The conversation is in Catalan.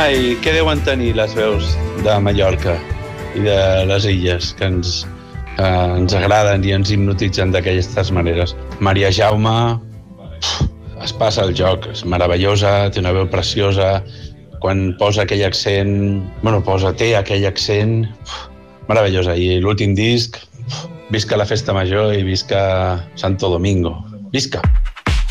Ai, què deuen tenir les veus de Mallorca i de les illes que ens agraden i ens hipnotitzen d'aquestes maneres? Maria Jaume es passa el joc, és meravellosa, té una veu preciosa, quan posa aquell accent, té aquell accent meravellosa. I l'últim disc, visca la festa major i visca Santo Domingo. Visca!